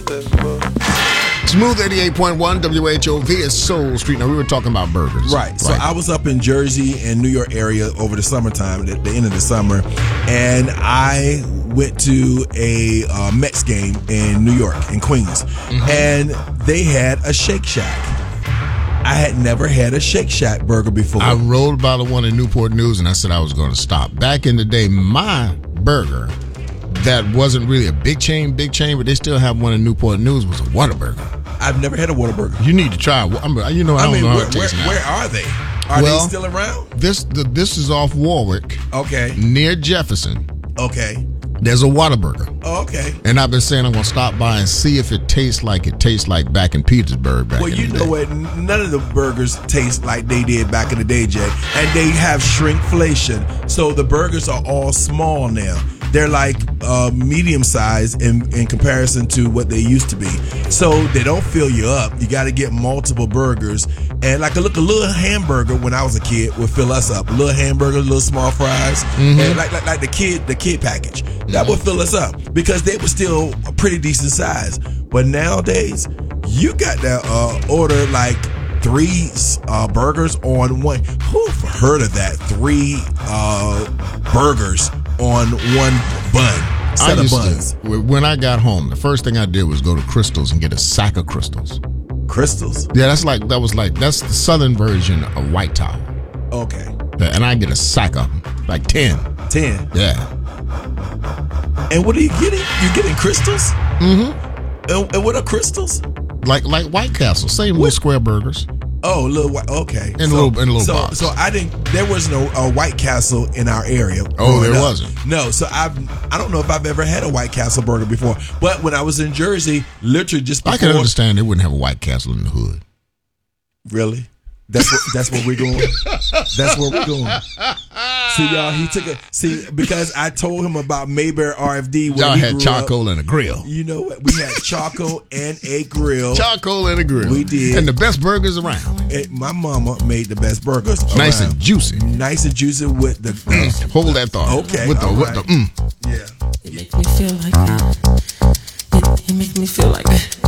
Smooth 88.1 WHOV is Soul Street. Now, we were talking about burgers. Right. So I was up in Jersey and New York area over the summertime, at the end of the summer, and I went to a Mets game in New York, in Queens, and they had a Shake Shack. I had never had a Shake Shack burger before. I rolled by the one in Newport News, and I said I was going to stop. Back in the day, my burger that wasn't really a big chain, but they still have one in Newport News, was a Whataburger. I've never had a Whataburger. You need to try it. I don't know how it tastes now. Where are they? Are they still around? This is off Warwick. Okay. Near Jefferson. Okay. There's a Whataburger. Oh, okay. And I've been saying I'm going to stop by and see if it tastes like back in Petersburg back in the day. Well, you know what? None of the burgers taste like they did back in the day, Jay. And they have shrinkflation. So the burgers are all small now. They're like medium size in comparison to what they used to be. So they don't fill you up. You got to get multiple burgers. And like a little hamburger when I was a kid would fill us up. A little hamburger, little small fries, and like the kid package. That would fill us up because they were still a pretty decent size. But nowadays, you got to order like 3 burgers on one. Who've heard of that? 3 burgers on one bun. Set of buns. When I got home, the first thing I did was go to Crystal's and get a sack of Crystals. Crystals? Yeah, that's the southern version of White Tower. Okay. Yeah, and I get a sack of them, like 10. 10? Yeah. And what are you getting? You're getting Crystals? Mm-hmm. And what are Crystals? Like White Castle, same little square burgers. Oh, little white. Okay, in a little box. So there was no White Castle in our area. Oh, there wasn't. No, so I don't know if I've ever had a White Castle burger before. But when I was in Jersey, literally just before, I can understand they wouldn't have a White Castle in the hood. Really? That's what we're doing. That's what we're doing. See, y'all, because I told him about Mayberry RFD when y'all we had grew charcoal up. and a grill. You know what? We had charcoal and a grill. Charcoal and a grill. We did. And the best burgers around. And my mama made the best burgers Nice around. and juicy. Nice and juicy with the... Hold that thought. Okay. With the Yeah. It make me feel like... It make me feel like...